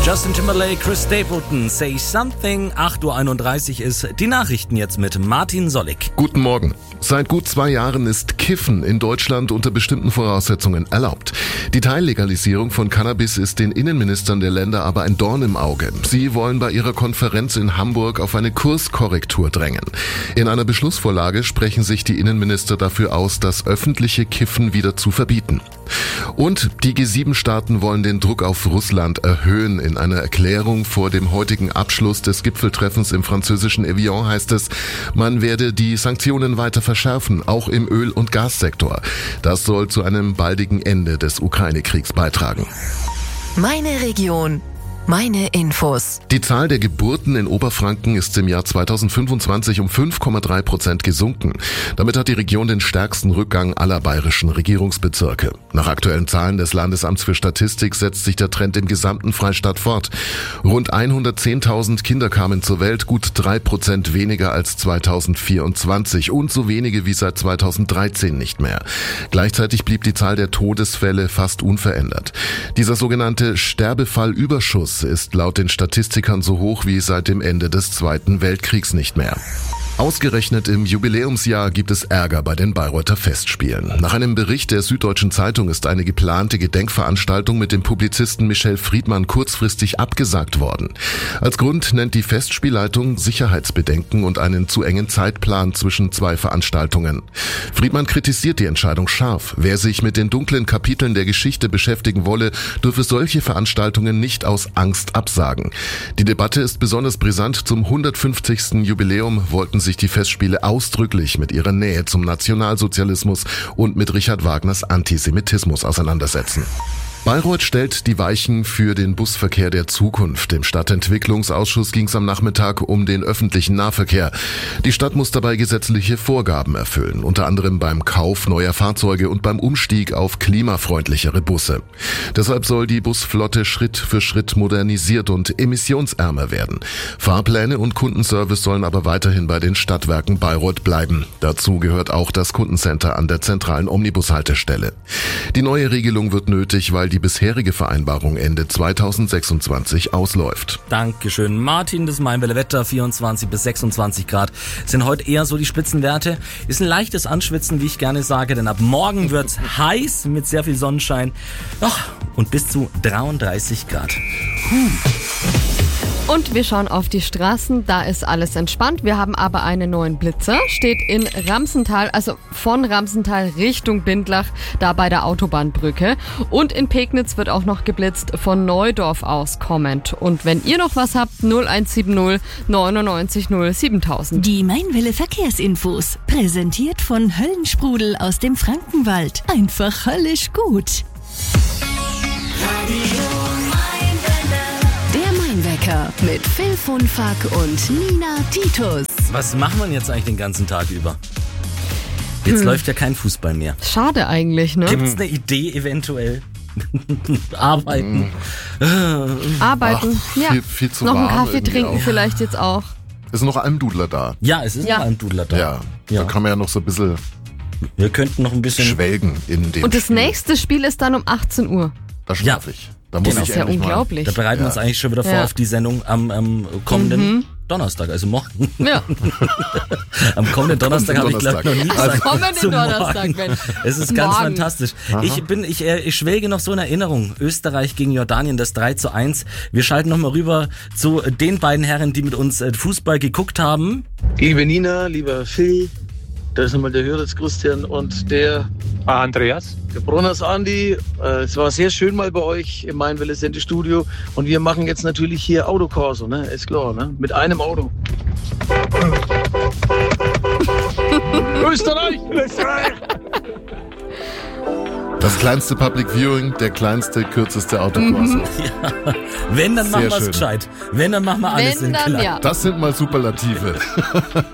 Justin Timberlake, Chris Stapleton, Say Something. 8:31 Uhr ist die Nachrichten jetzt mit Martin Sollig. Guten Morgen. Seit gut 2 Jahren ist Kiffen in Deutschland unter bestimmten Voraussetzungen erlaubt. Die Teillegalisierung von Cannabis ist den Innenministern der Länder aber ein Dorn im Auge. Sie wollen bei ihrer Konferenz in Hamburg auf eine Kurskorrektur drängen. In einer Beschlussvorlage sprechen sich die Innenminister dafür aus, das öffentliche Kiffen wieder zu verbieten. Und die G7-Staaten wollen den Druck auf Russland erhöhen. In einer Erklärung vor dem heutigen Abschluss des Gipfeltreffens im französischen Evian heißt es, man werde die Sanktionen weiter verschärfen, auch im Öl- und Gassektor. Das soll zu einem baldigen Ende des Ukraine-Kriegs beitragen. Meine Region. Meine Infos. Die Zahl der Geburten in Oberfranken ist im Jahr 2025 um 5,3% gesunken. Damit hat die Region den stärksten Rückgang aller bayerischen Regierungsbezirke. Nach aktuellen Zahlen des Landesamts für Statistik setzt sich der Trend im gesamten Freistaat fort. Rund 110.000 Kinder kamen zur Welt, gut 3% weniger als 2024 und so wenige wie seit 2013 nicht mehr. Gleichzeitig blieb die Zahl der Todesfälle fast unverändert. Dieser sogenannte Sterbefallüberschuss ist laut den Statistikern so hoch wie seit dem Ende des Zweiten Weltkriegs nicht mehr. Ausgerechnet im Jubiläumsjahr gibt es Ärger bei den Bayreuther Festspielen. Nach einem Bericht der Süddeutschen Zeitung ist eine geplante Gedenkveranstaltung mit dem Publizisten Michel Friedmann kurzfristig abgesagt worden. Als Grund nennt die Festspielleitung Sicherheitsbedenken und einen zu engen Zeitplan zwischen 2 Veranstaltungen. Friedmann kritisiert die Entscheidung scharf. Wer sich mit den dunklen Kapiteln der Geschichte beschäftigen wolle, dürfe solche Veranstaltungen nicht aus Angst absagen. Die Debatte ist besonders brisant. Zum 150. Jubiläum wollten sich die Festspiele ausdrücklich mit ihrer Nähe zum Nationalsozialismus und mit Richard Wagners Antisemitismus auseinandersetzen. Bayreuth stellt die Weichen für den Busverkehr der Zukunft. Im Stadtentwicklungsausschuss ging es am Nachmittag um den öffentlichen Nahverkehr. Die Stadt muss dabei gesetzliche Vorgaben erfüllen, unter anderem beim Kauf neuer Fahrzeuge und beim Umstieg auf klimafreundlichere Busse. Deshalb soll die Busflotte Schritt für Schritt modernisiert und emissionsärmer werden. Fahrpläne und Kundenservice sollen aber weiterhin bei den Stadtwerken Bayreuth bleiben. Dazu gehört auch das Kundencenter an der zentralen Omnibushaltestelle. Die neue Regelung wird nötig, weil die bisherige Vereinbarung Ende 2026 ausläuft. Dankeschön, Martin. Das Mainwelle Wetter, 24 bis 26 Grad sind heute eher so die Spitzenwerte. Ist ein leichtes Anschwitzen, wie ich gerne sage, denn ab morgen wird's heiß mit sehr viel Sonnenschein. Und bis zu 33 Grad. Und wir schauen auf die Straßen, da ist alles entspannt. Wir haben aber einen neuen Blitzer, steht in Ramsenthal, also von Ramsenthal Richtung Bindlach, da bei der Autobahnbrücke. Und in Pegnitz wird auch noch geblitzt von Neudorf aus kommend. Und wenn ihr noch was habt, 0170 99 0 7000. Die Mainwelle Verkehrsinfos, präsentiert von Höllensprudel aus dem Frankenwald. Einfach höllisch gut. Wecker mit Phil Funfack und Nina Titus. Was machen wir jetzt eigentlich den ganzen Tag über? Jetzt läuft ja kein Fußball mehr. Schade eigentlich, ne? Gibt's eine Idee eventuell? Arbeiten. Arbeiten, ja. Viel zu noch einen warm Kaffee trinken auch. vielleicht jetzt auch. Ist noch ein Dudler da? Ja, es ist noch ein Dudler da. Ja, da kann man ja noch so ein bisschen Wir könnten noch ein bisschen schwelgen in dem Und das Spiel. nächste Spiel ist dann um 18 Uhr. Das schaffe ich. Da muss Das ich ist ja endlich mal. unglaublich. Da bereiten wir uns eigentlich schon wieder vor auf die Sendung am kommenden Donnerstag, also morgen. Ja. Am kommenden Donnerstag habe ich glaube noch nie gesagt. Kommenden Zu Donnerstag, morgen. Mensch. Es ist ganz Morgen. fantastisch. Ich schwelge noch so in Erinnerung. Österreich gegen Jordanien, das 3:1. Wir schalten nochmal rüber zu den beiden Herren, die mit uns Fußball geguckt haben. Liebe Nina, lieber Phil, da ist nochmal der Höritz Christian und der Andreas. Der Bronners Andi. Es war sehr schön mal bei euch im Mainwelle Sendestudio und wir machen jetzt natürlich hier Autokorso, ne? Ist klar, ne? Mit einem Auto. Österreich! Österreich! Das kleinste Public Viewing, der kleinste, kürzeste Autokorso. Ja. Wenn, dann machen wir es schön. gescheit. Wenn, dann machen wir alles Wenn, in dann Klang. ja. Das sind mal Superlative.